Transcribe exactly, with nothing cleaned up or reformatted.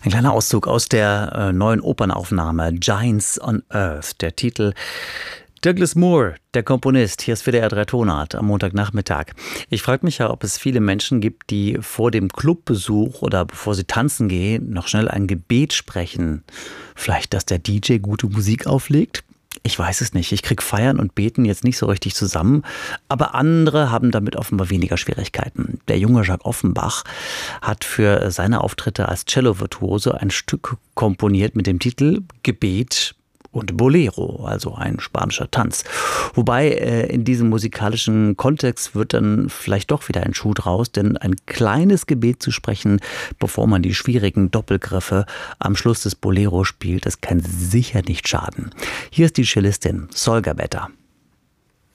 Ein kleiner Auszug aus der äh, neuen Opernaufnahme Giants on Earth. Der Titel Douglas Moore, der Komponist. Hier ist für der drei Tonart am Montagnachmittag. Ich frage mich ja, ob es viele Menschen gibt, die vor dem Clubbesuch oder bevor sie tanzen gehen, noch schnell ein Gebet sprechen. Vielleicht, dass der D J gute Musik auflegt? Ich weiß es nicht. Ich kriege Feiern und Beten jetzt nicht so richtig zusammen. Aber andere haben damit offenbar weniger Schwierigkeiten. Der junge Jacques Offenbach hat für seine Auftritte als Cello-Virtuose ein Stück komponiert mit dem Titel Gebet und Bolero, also ein spanischer Tanz. Wobei äh, in diesem musikalischen Kontext wird dann vielleicht doch wieder ein Schuh draus, denn ein kleines Gebet zu sprechen, bevor man die schwierigen Doppelgriffe am Schluss des Bolero spielt, das kann sicher nicht schaden. Hier ist die Cellistin Sol Gabetta.